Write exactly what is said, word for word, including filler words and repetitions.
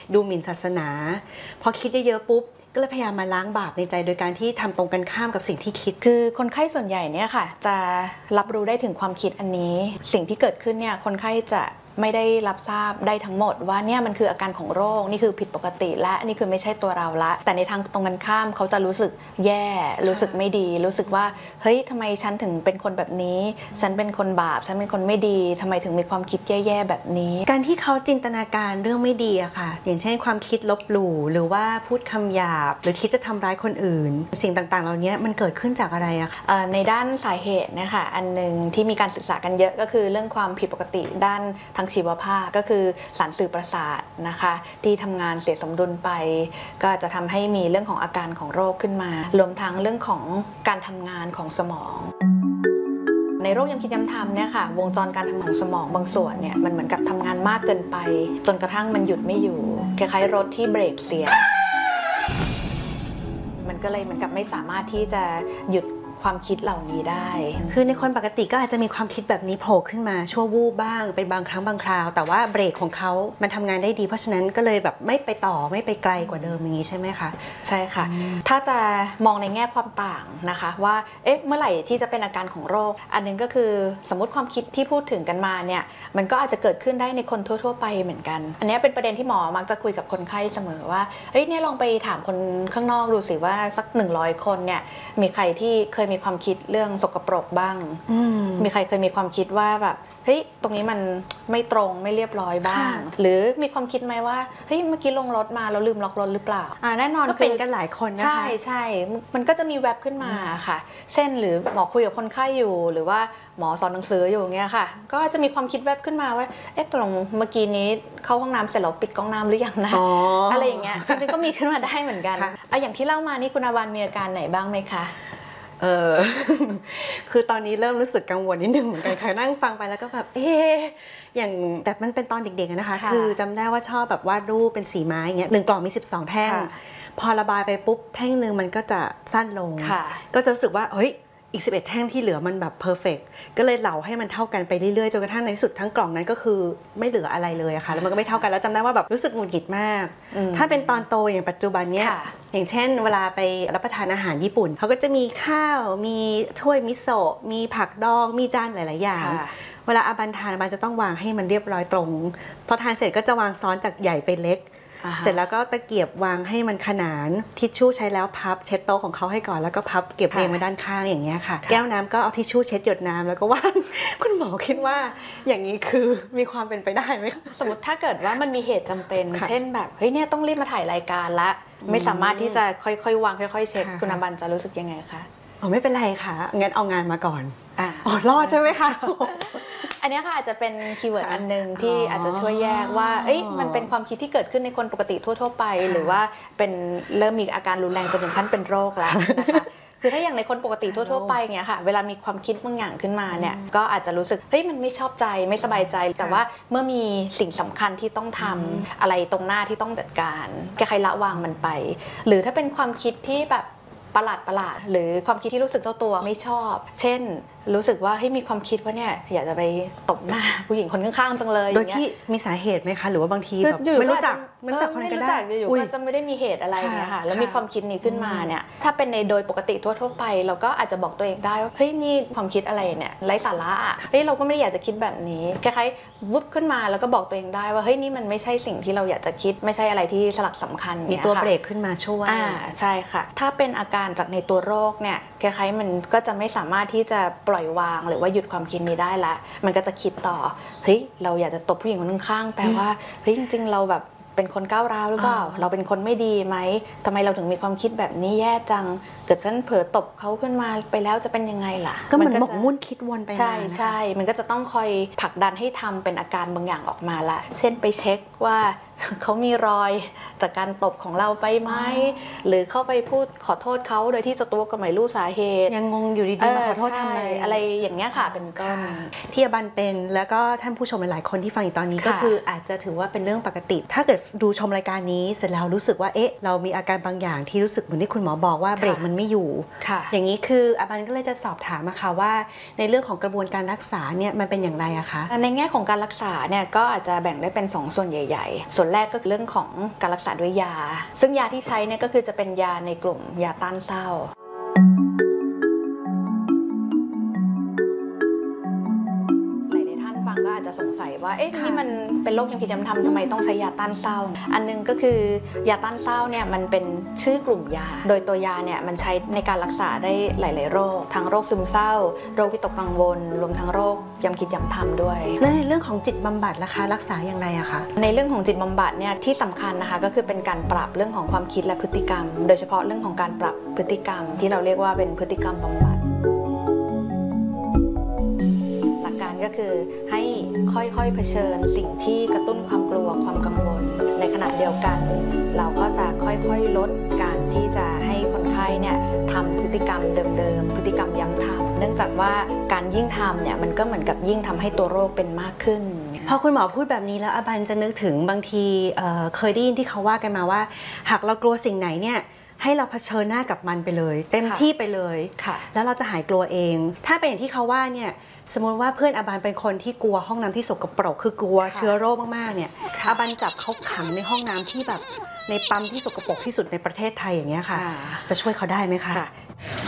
ดูหมิ่นศาสนาพอคิดเยอะๆปุ๊บก็เลยพยายามมาล้างบาปในใจโดยการที่ทำตรงกันข้ามกับสิ่งที่คิดคือคนไข้ส่วนใหญ่เนี่ยค่ะจะรับรู้ได้ถึงความคิดอันนี้สิ่งที่เกิดขึ้นเนี่ยคนไข้จะไม่ได้รับทราบได้ทั้งหมดว่าเนี่ยมันคืออาการของโรคนี่คือผิดปกติและนี่คือไม่ใช่ตัวเราละแต่ในทางตรงกันข้ามเขาจะรู้สึกแย่รู้สึกไม่ดีรู้สึกว่าเฮ้ยทำไมฉันถึงเป็นคนแบบนี้ฉันเป็นคนบาปฉันเป็นคนไม่ดีทำไมถึงมีความคิดแย่ๆแบบนี้การที่เขาจินตนาการเรื่องไม่ดีอะค่ะอย่างเช่นความคิดลบหลู่หรือว่าพูดคำหยาบหรือคิดจะทำร้ายคนอื่นสิ่งต่างๆเหล่านี้มันเกิดขึ้นจากอะไรอะคะในด้านสาเหตุนะคะอันนึงที่มีการศึกษากันเยอะก็คือเรื่องความผิดปกติด้านทางชีวภาพก็คือสารสื่อประสาทนะคะที่ทำงานเสียสมดุลไปก็จะทำให้มีเรื่องของอาการของโรคขึ้นมารวมทั้งเรื่องของการทำงานของสมองในโรคย้ำคิดย้ำทำเนี่ยค่ะวงจรการทำงานของสมองบางส่วนเนี่ยมันเหมือนกับทำงานมากเกินไปจนกระทั่งมันหยุดไม่อยู่คล้ายๆรถที่เบรกเสียมันก็เลยเหมือนกับไม่สามารถที่จะหยุดความคิดเหล่านี้ได้คือในคนปกติก็อาจจะมีความคิดแบบนี้โผล่ขึ้นมาชั่ววูบบ้างเป็นบางครั้งบางคราวแต่ว่าเบรกของเขามันทำงานได้ดีเพราะฉะนั้นก็เลยแบบไม่ไปต่อไม่ไปไกลกว่าเดิมอย่างนี้ใช่ไหมคะใช่ค่ะถ้าจะมองในแง่ความต่างนะคะว่าเอ๊ะเมื่อไหร่ที่จะเป็นอาการของโรคอันนึงก็คือสมมติความคิดที่พูดถึงกันมาเนี่ยมันก็อาจจะเกิดขึ้นได้ในคนทั่วๆไปเหมือนกันอันนี้เป็นประเด็นที่หมอมักจะคุยกับคนไข้เสมอว่าเฮ้ยเนี่ยลองไปถามคนข้างนอกดูสิว่าสักหนึ่งร้อยคนเนี่ยมีใครที่เคยมีความคิดเรื่องสกปรกบ้างมีใครเคยมีความคิดว่าแบบเฮ้ยตรงนี้มันไม่ตรงไม่เรียบร้อยบ้างหรือมีความคิดไหมว่าเฮ้ยเมื่อกี้ลงรถมาแล้วลืมล็อกรถหรือเปล่าอ่าแน่นอนก็เป็นกันหลายคนนะคะใช่ใช่มันก็จะมีแวบขึ้นมาค่ะเช่นหรือหมอคุยกับคนไข้อยู่หรือว่าหมอสอนหนังสืออยู่เงี้ยค่ะก็จะมีความคิดแวบขึ้นมาว่าเอ๊ะตรงเมื่อกี้นี้เข้าห้องน้ำเสร็จแล้วปิดก๊อกน้ำหรือยังนะ อ, อะไรอย่างเงี้ยจริงๆก็มีขึ้นมาได้เหมือนกันอ่ะอย่างที่เล่ามานี่คุณอาวันมีอาการไหนบ้างไหมคะเออ คือตอนนี้เริ่มรู้สึกกังวลนิดนึงเหมือนกันค่ะนั่งฟังไปแล้วก็แบบเอ๊ะอย่างแต่มันเป็นตอนเด็กๆนะคะคือจำได้ว่าชอบแบบวาดรูปเป็นสีไม้อย่างเงี้ยหนึ่งกล่องมีสิบสองแท่งพอระบายไปปุ๊บแท่งนึงมันก็จะสั้นลงก็จะรู้สึกว่าเฮ้ยอีกสิบเอ็ดแท่งที่เหลือมันแบบเพอร์เฟกต์ก็เลยเหลาให้มันเท่ากันไปเรื่อยๆจนกระทั่งในที่สุดทั้งกล่องนั้นก็คือไม่เหลืออะไรเลยอะค่ะแล้วมันก็ไม่เท่ากันแล้วจำได้ว่าแบบรู้สึกหงุดหงิดมากถ้าเป็นตอนโตอย่างปัจจุบันเนี้ยอย่างเช่นเวลาไปรับประทานอาหารญี่ปุ่นเขาก็จะมีข้าวมีถ้วยมิโซะมีผักดองมีจานหลายๆอย่างเวลาอาบันทานอาบันจะต้องวางให้มันเรียบร้อยตรงพอทานเสร็จก็จะวางซ้อนจากใหญ่ไปเล็กเสร็จแล้วก็ตะเกียบวางให้มันขนานทิชชู่ใช้แล้วพับเช็ดโต๊ะของเขาให้ก่อนแล้วก็พับเก็บเรียงไว้ด้านข้างอย่างเงี้ยค่ะแก้วน้ำก็เอาทิชชู่เช็ดหยดน้ำแล้วก็ว่างคุณหมอคิดว่าอย่างนี้คือมีความเป็นไปได้ไหมสมมติถ้าเกิดว่ามันมีเหตุจำเป็นเช่นแบบเฮ้ยเนี่ยต้องรีบมาถ่ายรายการละไม่สามารถที่จะค่อยๆวางค่อยๆเช็ดคุณอาบันจะรู้สึกยังไงคะอ๋อไม่เป็นไรค่ะงั้นเอางานมาก่อนอ๋อรอดใช่ไหมคะอันนี้ค่ะอาจจะเป็นคีย์เวิร์ดอันนึงที่อาจจะช่วยแยกว่าเอ้ยมันเป็นความคิดที่เกิดขึ้นในคนปกติทั่วๆไปหรือว่าเป็นเริ่มมีอาการรุนแรงจนถึงขั้นเป็นโรคแล้วนะคะคือถ้าอย่างในคนปกติทั่วๆไปเงี้ยค่ะเวลามีความคิดบางอย่างขึ้นมาเนี่ยก็อาจจะรู้สึกเฮ้ยมันไม่ชอบใจไม่สบายใจแต่ว่าเมื่อมีสิ่งสำคัญที่ต้องทำอะไรตรงหน้าที่ต้องจัดการแค่ใครละวางมันไปหรือถ้าเป็นความคิดที่แบบประหลาดประหลาดหรือความคิดที่รู้สึกเจ้าตัวไม่ชอบเช่นรู้สึกว่าให้มีความคิดว่าเนี่ยอยากจะไปตบหน้าผู้หญิงคนข้างๆจังเลยโดยที่มีสาเหตุไหมคะหรือว่าบางทีแบบไม่รู้จักไม่รู้จักคนก็ได้อยู่ก็จะไม่ได้มีเหตุอะไรเนี่ยค่ะแล้วมีความคิดนี้ขึ้นมาเนี่ยถ้าเป็นในโดยปกติทั่วๆไปเราก็อาจจะบอกตัวเองได้ว่าเฮ้ยนี่ความคิดอะไรเนี่ยไร้สาระอ่ะเฮ้ยเราก็ไม่ได้อยากจะคิดแบบนี้คล้ายๆวุบขึ้นมาแล้วก็บอกตัวเองได้ว่าเฮ้ยนี่มันไม่ใช่สิ่งที่เราอยากจะคิดไม่ใช่อะไรที่สลักสำคัญมีตัวเบรกขึ้นมาช่วยอ่าใช่ค่ะถ้าเป็นอาการจากในตัวโรคเนี่ยคล้ายๆมันก็จะไม่สามารถที่จะปล่อยวางหรือว่าหยุดความคิดนี้ได้ละมันก็จะคิดต่อเฮ้ยเราอยากจะตบผู้หญิงคนข้างๆแปลว่าเฮ้ยจริงๆเราแบบเป็นคนก้าวร้าวหรือเปล่าเราเป็นคนไม่ดีไหมทำไมเราถึงมีความคิดแบบนี้แย่จังเกิดฉันเผลอตบเขาขึ้นมาไปแล้วจะเป็นยังไงล่ะก็เหมือนหมกมุ่นคิดวนไปใช่ใช่มันก็จะต้องคอยผลักดันให้ทำเป็นอาการบางอย่างออกมาละเช่นไปเช็คว่าเขามีรอยจากการตบของเราไปไหมหรือเข้าไปพูดขอโทษเขาโดยที่เจ้าตัวก็ไม่รู้สาเหตุยังงงอยู่ดีๆมาขอโทษทำไมอะไรอย่างเงี้ยค่ะเป็นต้นที่อาบันเป็นแล้วก็ท่านผู้ชมหลายๆคนที่ฟังอยู่ตอนนี้ก็คืออาจจะถือว่าเป็นเรื่องปกติถ้าเกิดดูชมรายการนี้เสร็จแล้วรู้สึกว่าเอ๊ะเรามีอาการบางอย่างที่รู้สึกเหมือนที่คุณหมอบอกว่าเบรกมันไม่อยู่อย่างนี้คืออาบันก็เลยจะสอบถามอะค่ะว่าในเรื่องของกระบวนการรักษาเนี่ยมันเป็นอย่างไรอะคะในแง่ของการรักษาเนี่ยก็อาจจะแบ่งได้เป็นสองส่วนใหญ่ๆส่วนวนแรกก็คือเรื่องของการรักษาด้วยยาซึ่งยาที่ใช้เนี่ยก็คือจะเป็นยาในกลุ่มยาต้านเศร้าก็อาจจะสงสัยว่าเอ๊ะนี่มันเป็นโรคยังผิดยังทำทำไมต้องใช้ยาต้านเศร้าอันนึงก็คือยาต้านเศร้าเนี่ยมันเป็นชื่อกลุ่มยาโดยตัวยาเนี่ยมันใช้ในการรักษาได้หลายๆโรคทั้งโรคซึมเศร้าโรควิตกกังวลรวมทั้งโรคย้ำคิดย้ำทำด้วยและในเรื่องของจิตบำบัดล่ะคะรักษาอย่างไรอะคะในเรื่องของจิตบำบัดเนี่ยที่สำคัญนะคะก็คือเป็นการปรับเรื่องของความคิดและพฤติกรรมโดยเฉพาะเรื่องของการปรับพฤติกรรมที่เราเรียกว่าเป็นพฤติกรรมบำบัดก็คือให้ค่อยๆเผชิญสิ่งที่กระตุ้นความกลัวความกังวลในขณะเดียวกันเราก็จะค่อยๆลดการที่จะให้คนไข้เนี่ยทำพฤติกรรมเดิมๆพฤติกรรมย้ำทำเนื่องจากว่าการยิ่งทำเนี่ยมันก็เหมือนกับยิ่งทำให้ตัวโรคเป็นมากขึ้นพอคุณหมอพูดแบบนี้แล้วอบันจะนึกถึงบางทีเอ่อเคยได้ยินที่เขาว่ากันมาว่าหากเรากลัวสิ่งไหนเนี่ยให้เราเผชิญหน้ากับมันไปเลยเต็มที่ไปเลยแล้วเราจะหายกลัวเองถ้าเป็นอย่างที่เขาว่าเนี่ยสมมติว่าเพื่อนอาบันเป็นคนที่กลัวห้องน้ำที่สกปรกคือกลัวเชื้อโรคมากๆเนี่ยอาบันจับเขาขังในห้องน้ำที่แบบในปั๊มที่สกปรกที่สุดในประเทศไทยอย่างเงี้ยค่ะจะช่วยเขาได้ไหมคะ